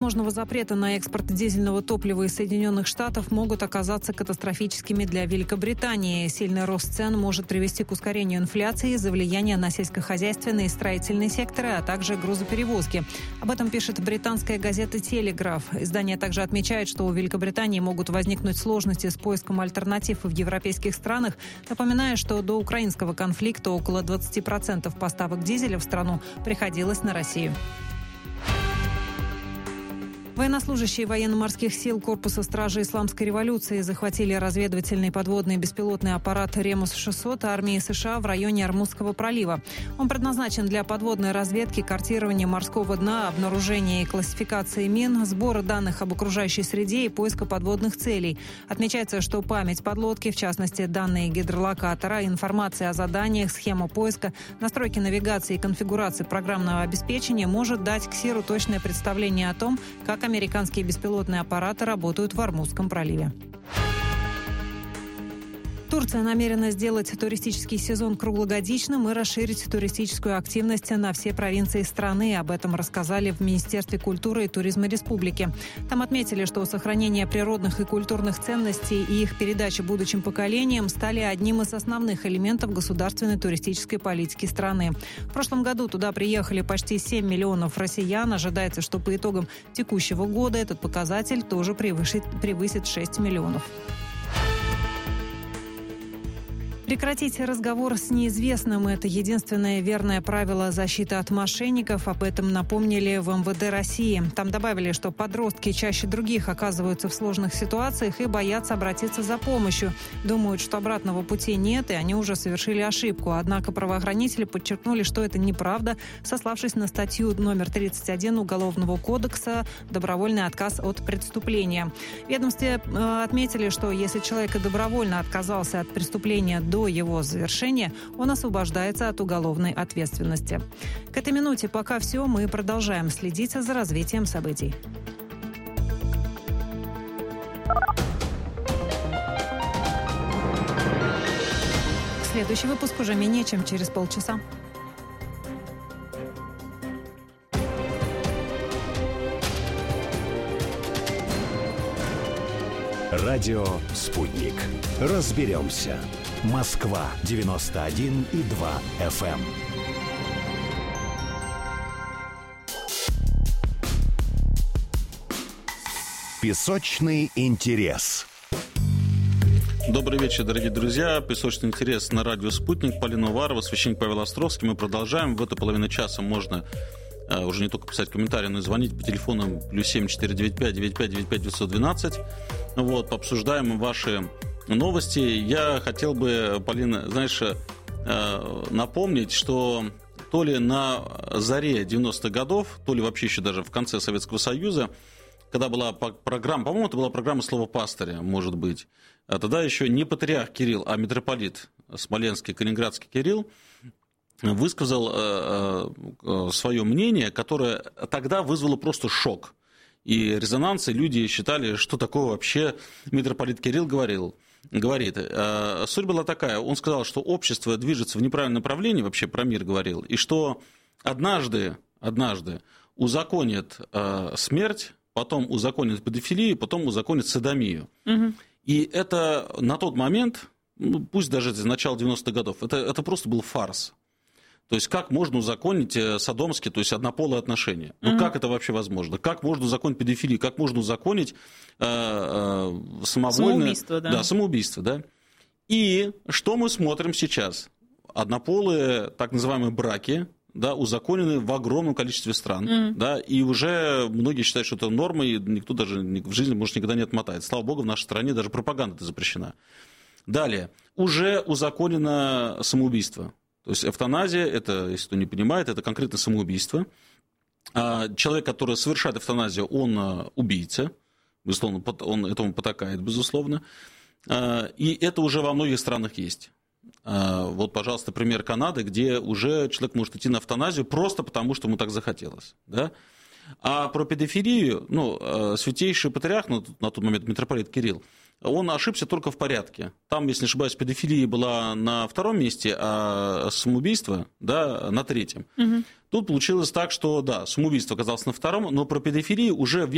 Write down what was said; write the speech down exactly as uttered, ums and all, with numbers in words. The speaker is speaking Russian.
возможного запрета на экспорт дизельного топлива из Соединенных Штатов могут оказаться катастрофическими для Великобритании. Сильный рост цен может привести к ускорению инфляции из-за влияния на сельскохозяйственные и строительные секторы, а также грузоперевозки. Об этом пишет британская газета «Телеграф». Издание также отмечает, что у Великобритании могут возникнуть сложности с поиском альтернатив в европейских странах, напоминая, что до украинского конфликта около двадцать процентов поставок дизеля в страну приходилось на Россию. Военнослужащие военно-морских сил Корпуса стражи Исламской революции захватили разведывательный подводный беспилотный аппарат Ремус шестьсот армии США в районе Ормузского пролива. Он предназначен для подводной разведки, картирования морского дна, обнаружения и классификации мин, сбора данных об окружающей среде и поиска подводных целей. Отмечается, что память подлодки, в частности данные гидролокатора, информация о заданиях, схема поиска, настройки навигации и конфигурации программного обеспечения может дать КСИРу точное представление о том, как американские беспилотные аппараты работают в Ормузском проливе. Турция намерена сделать туристический сезон круглогодичным и расширить туристическую активность на все провинции страны. Об этом рассказали в Министерстве культуры и туризма республики. Там отметили, что сохранение природных и культурных ценностей и их передача будущим поколениям стали одним из основных элементов государственной туристической политики страны. В прошлом году туда приехали почти семь миллионов россиян. Ожидается, что по итогам текущего года этот показатель тоже превысит, превысит шесть миллионов. Прекратить разговор с неизвестным – это единственное верное правило защиты от мошенников. Об этом напомнили в эм вэ дэ России. Там добавили, что подростки чаще других оказываются в сложных ситуациях и боятся обратиться за помощью. Думают, что обратного пути нет, и они уже совершили ошибку. Однако правоохранители подчеркнули, что это неправда, сославшись на статью номер тридцать один Уголовного кодекса «Добровольный отказ от преступления». В ведомстве отметили, что если человек добровольно отказался от преступления до До его завершения, он освобождается от уголовной ответственности. К этой минуте пока все. Мы продолжаем следить за развитием событий. Следующий выпуск уже менее чем через полчаса. Радио «Спутник». Разберемся. Москва девяносто один и два эф эм. Песочный интерес. Добрый вечер, дорогие друзья. Песочный интерес на радио «Спутник». Полина Уварова, священник Павел Островский. Мы продолжаем. В эту половину часа можно uh, уже не только писать комментарии, но и звонить по телефонам плюс семь четыре девять пять девять пять девять пять девятьсот двенадцать. Вот, пообсуждаем ваши новости. Я хотел бы, Полина, знаешь, напомнить, что то ли на заре девяностых годов, то ли вообще еще даже в конце Советского Союза, когда была программа, по-моему, это была программа «Слово пастыря», может быть, тогда еще не патриарх Кирилл, а митрополит Смоленский, Калининградский Кирилл высказал свое мнение, которое тогда вызвало просто шок и резонанс, и люди считали, что такое вообще митрополит Кирилл говорил. Говорит, суть была такая, он сказал, что общество движется в неправильном направлении, вообще про мир говорил, и что однажды, однажды узаконит смерть, потом узаконит педофилию, потом узаконит содомию. Угу. И это на тот момент, ну, пусть даже с начала девяностых годов, это, это просто был фарс. То есть, как можно узаконить содомские, то есть, однополые отношения? Ну, mm-hmm. как это вообще возможно? Как можно узаконить педофилию? Как можно узаконить э, э, самовольное... Самоубийство, да. Да, самоубийство, да. И что мы смотрим сейчас? Однополые, так называемые браки, да, узаконены в огромном количестве стран, mm-hmm. да, и уже многие считают, что это норма, и никто даже в жизни, может, никогда не отмотает. Слава богу, в нашей стране даже пропаганда это запрещена. Далее. Уже узаконено самоубийство. То есть эвтаназия, это, если кто не понимает, это конкретно самоубийство. Человек, который совершает эвтаназию, он убийца, безусловно, он этому потакает, безусловно. И это уже во многих странах есть. Вот, пожалуйста, пример Канады, где уже человек может идти на эвтаназию просто потому, что ему так захотелось. Да? А про педофилию, ну, святейший патриарх, ну, на тот момент митрополит Кирилл, он ошибся только в порядке. Там, если не ошибаюсь, педофилия была на втором месте, а самоубийство, да, на третьем. Угу. Тут получилось так, что, да, самоубийство оказалось на втором, но про педофилию уже